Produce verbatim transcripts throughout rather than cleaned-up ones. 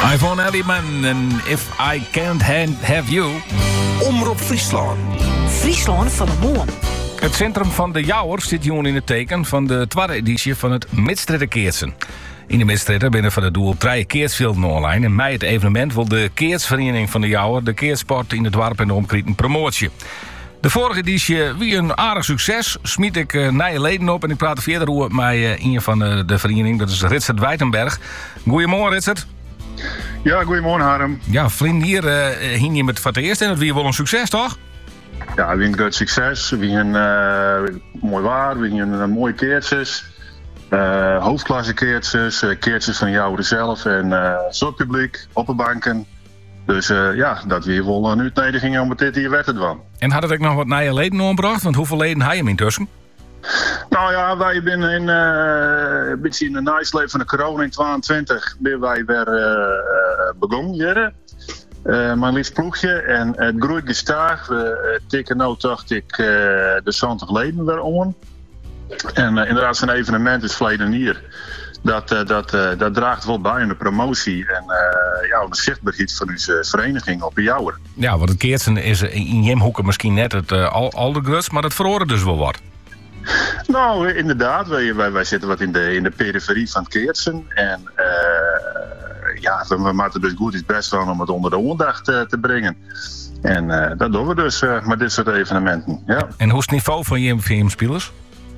Yvonne Elliman en If I Can't Have You. Omroep Friesland. Friesland van de Moon. Het centrum van de Jouwer zit hier in het teken van de tweede editie van het Midstretten-keertsen. In de Midstretten binnen van het doel drie keersvelden online. En mei het evenement wil de Keersvereniging van de Jouwer de keersport in het dorp en de omkrieten promotie. De vorige editie wie een aardig succes. Smiet ik uh, nieuwe leden op en ik praat verder over met uh, een van uh, de vereniging. Dat is Ritsert Wijtenberg. Goedemorgen, Ritsert. Ja, goedemorgen Harm. Ja, vriend, hier uh, hing je met voor het eerst en het was wel een succes, toch? Ja, we een groot succes. We een uh, mooi waar, we een uh, mooie keertjes. Uh, hoofdklasse keertjes, uh, keertjes van jou zelf en uh, zorgpubliek, opperbanken. Dus uh, ja, dat we hier wel een uitnodiging om het dit hier werd het van. En had het ook nog wat nieuwe leden omgebracht? Want hoeveel leden had je hem intussen? Nou ja, wij zijn in uh, een beetje in de nasleep van de corona in tweeëntwintig ben wij weer uh, uh, begonnen hier. Uh, mijn liefst ploegje en het groeit gestaag. We uh, tikken nu dacht ik uh, de zeventig leden weer om. En uh, inderdaad zijn evenement is verleden hier. Dat, uh, dat, uh, dat draagt wel bij aan de promotie en uh, ja, de zichtbaarheid van onze vereniging op de Jouwer. Ja, want het keertsen is in Jemhoeken misschien net het uh, al, allergrootst, maar dat verhoren dus wel wat. Nou, inderdaad. Wij, wij, wij zitten wat in de, in de periferie van het keertsen. En uh, ja, we, we maken dus goed iets best wel om het onder de aandacht uh, te brengen. En uh, dat doen we dus uh, met dit soort evenementen. Ja. En hoe is het niveau van je V M-spelers?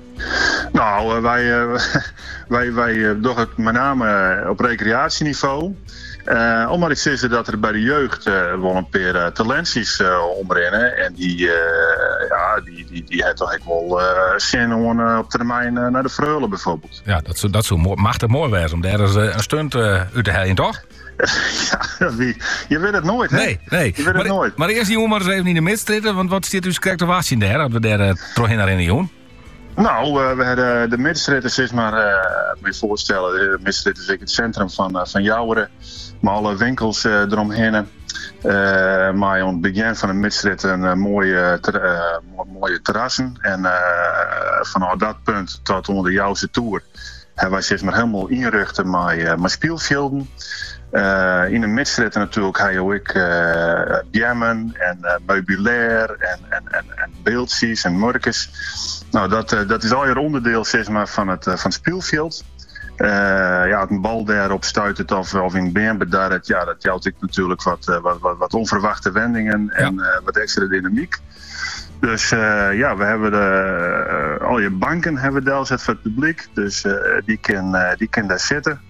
Nou, uh, wij, uh, wij, wij uh, doen het met name op recreatieniveau. Uh, omdat ik zie dat er bij de jeugd uh, wel een paar uh, talentjes uh, omrennen. En die, uh, ja, die, die, die heeft toch echt wel uh, zin om uh, op termijn uh, naar de Freulen bijvoorbeeld. Ja, dat zou, dat zou mooi, mag het mooi zijn om daar eens uh, een stunt uh, uit te halen, toch? Ja, wie, je weet het nooit, hè? Nee, nee. Je weet maar, het nooit. Maar eerst die jongen maar eens even in de midstretten, want wat zit dus correct was in daar, dat we daar uh, terug in naar in de jongen? Nou, uh, we hebben de midstretten, zeg maar, uh, moet je voorstellen, de midstretten is het centrum van, uh, van Jouweren. Met alle winkels uh, eromheen. Uh, maar aan het begin van de midstret een uh, mooie, ter, uh, mooie terrassen. En uh, vanaf dat punt tot onder de Jouwse Tour hebben wij zeg maar helemaal inrichten met, uh, met speelvelden. Uh, in de midstret natuurlijk heb je ook uh, jammen en uh, meubilair en, en, en, en beeldjes en murkes. Nou, dat, uh, dat is al je onderdeel zeg maar, van het, uh, van het speelveld. Uh, ja, een bal daarop stuit of, of in been bedarret, ja, dat jouwt ik natuurlijk wat, uh, wat, wat, wat onverwachte wendingen en ja. uh, wat extra dynamiek. Dus uh, ja, we hebben de, uh, al je banken hebben we gezet voor het publiek, dus uh, die kan uh, die kan daar zitten.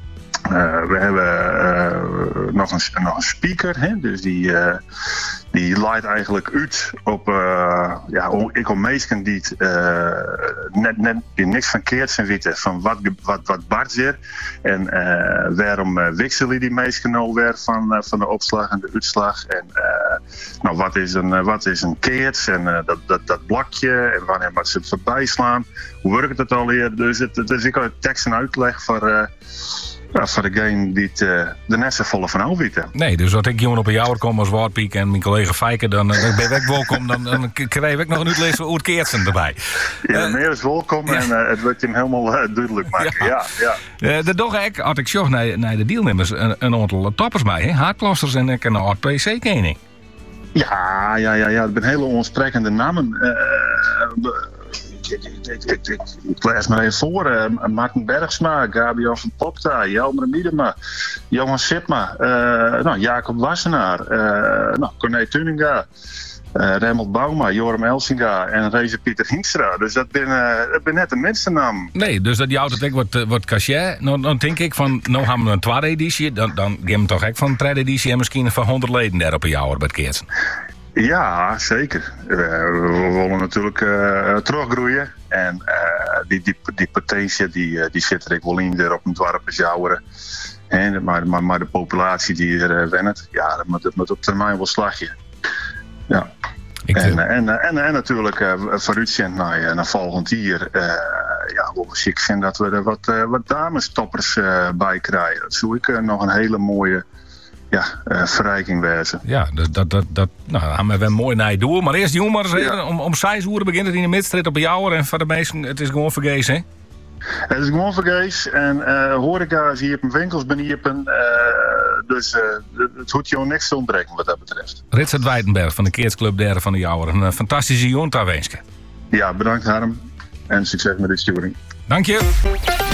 Uh, we hebben uh, nog, een, nog een speaker, hè? Dus die, uh, die leidt eigenlijk uit op, uh, ja, ik om meesken die uh, net, net die niks van keert zijn weten van wat, wat, wat Bart zegt. En uh, waarom uh, wisselen die meesken nou weer van, uh, van de opslag en de uitslag. En uh, nou, wat is een, uh, wat is een keert en uh, dat, dat, dat blokje en wanneer moet ze het voorbij slaan. Hoe werkt het alweer? Dus, het, dus ik had tekst en uitleg voor... Uh, Ja, voor degene die het, uh, de nesten volle van weten. Nee, dus als ik jongen op een jouwer kom als Woordpiek en mijn collega Fijke, dan, dan ben ik welkom. Dan, dan krijg ik nog een uitlezen hoe het keertsen erbij. Ja, uh, meer is welkom ja. en uh, het wordt hem helemaal uh, duidelijk maken. Ja. Ja, ja. Uh, de dag ik had ik zocht naar, naar de deelnemers een, een aantal toppers bij, hè? Haarklosters en ik een oud P C-kening. Ja, ja, ja, ja, het zijn hele onsprekende namen. Uh, Ik, ik, ik, ik, ik lees maar even voor. Uh, Martin Bergsma, Gabriel van Popta, Jelmer Miedema, Johan Sipma, uh, nou, Jacob Wassenaar, uh, nou, Corné Tuninga, uh, Remmelt Bauma, Joram Elsinga en Reze Pieter Hinstra. Dus dat ben, uh, dat ben net de mensennaam. Nee, dus dat jouw het wat, wat cachet. Nou, dan denk ik van, nou hebben we een tweede editie, dan, dan gaan we toch echt van een tweede editie en misschien van honderd leden daar op een jouwer bij het keertsen. Ja, zeker. Uh, we willen natuurlijk uh, teruggroeien. En uh, die, die, die potentie die, die zit er ik wel in er op een dorp als Jouweren. En, maar, maar, maar de populatie die er uh, wennet, ja, dat moet, dat moet op termijn wel slagje. Ja. Ik en, uh, en, uh, en, en natuurlijk uh, vooruitzien naar, uh, naar volgend jaar. Uh, ja, we ziek zijn dat we er wat, uh, wat damestoppers uh, bij krijgen. Dat zou ik uh, nog een hele mooie... Ja, uh, verrijking wezen. Ja, dat, dat, dat, dat nou, dan gaan we wel mooi naar je door. Maar eerst die maar eens even, ja. om, om zes uur begint het in de midstreet op Jouwer. En voor de meesten, het is gewoon vergees, hè? Het is gewoon vergees. En uh, horeca is hier op winkels ben hier op een, uh, dus uh, het hoeft jou niks te ontbreken wat dat betreft. Richard Wijtenberg van de Keertsclub Derde van de Jouwer. Een uh, fantastische jonta wenske. Ja, bedankt Harm. En succes met de sturing. Dank je.